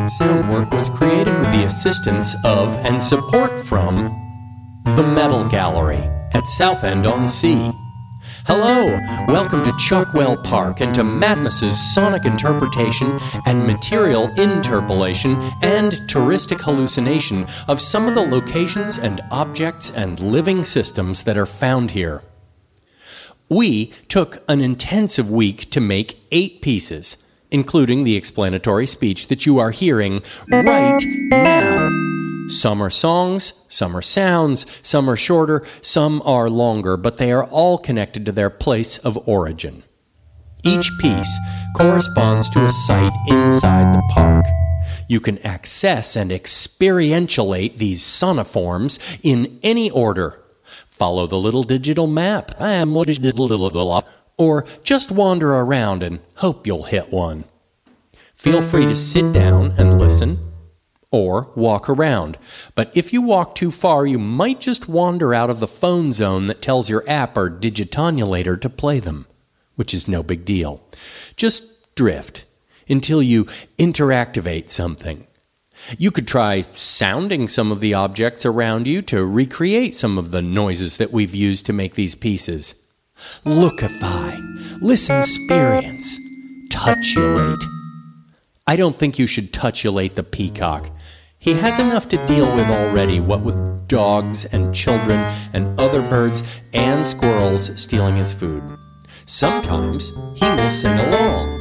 following sound work was created with the assistance of and support from the Metal Gallery at Southend-on-Sea. Hello, welcome to Chuckwell Park and to Madness's sonic interpretation and material interpolation and touristic hallucination of some of the locations and objects and living systems that are found here. We took an intensive week to make 8 pieces, including the explanatory speech that you are hearing right now. Some are songs, some are sounds, some are shorter, some are longer, but they are all connected to their place of origin. Each piece corresponds to a site inside the park. You can access and experientiate these soniforms in any order. Follow the little digital map, or just wander around and hope you'll hit one. Feel free to sit down and listen, or walk around. But if you walk too far, you might just wander out of the phone zone that tells your app or digitannulator to play them, which is no big deal. Just drift until you interactivate something. You could try sounding some of the objects around you to recreate some of the noises that we've used to make these pieces. Lookify, listen-sperience, touchulate. I don't think you should touchulate the peacock. He has enough to deal with already, what with dogs and children and other birds and squirrels stealing his food. Sometimes he will sing along.